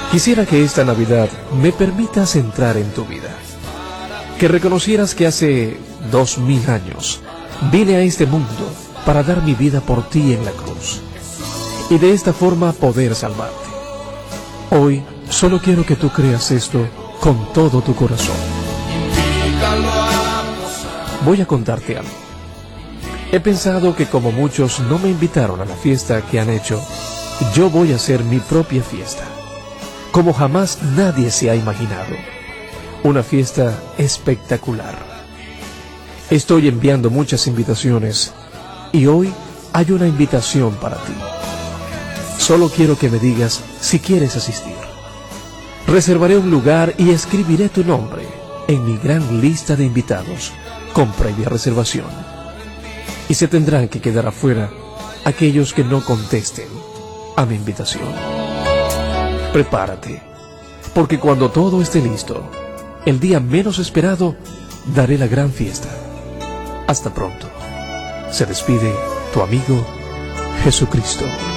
Quisiera que esta Navidad me permitas entrar en tu vida, que reconocieras que hace 2000 años vine a este mundo para dar mi vida por ti en la cruz, y de esta forma poder salvarte. Hoy solo quiero que tú creas esto con todo tu corazón. Voy a contarte algo. He pensado que como muchos no me invitaron a la fiesta que han hecho, yo voy a hacer mi propia fiesta, como jamás nadie se ha imaginado. Una fiesta espectacular. Estoy enviando muchas invitaciones y hoy hay una invitación para ti. Solo quiero que me digas si quieres asistir. Reservaré un lugar y escribiré tu nombre en mi gran lista de invitados con previa reservación. Y se tendrán que quedar afuera aquellos que no contesten a mi invitación. Prepárate, porque cuando todo esté listo, el día menos esperado, daré la gran fiesta. Hasta pronto. Se despide tu amigo Jesucristo.